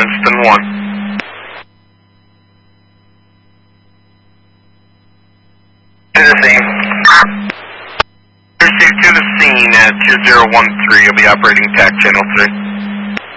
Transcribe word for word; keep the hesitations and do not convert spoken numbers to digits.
Evanston one. To the scene. Pursuit to the scene at two zero one three. You'll be operating T A C channel three.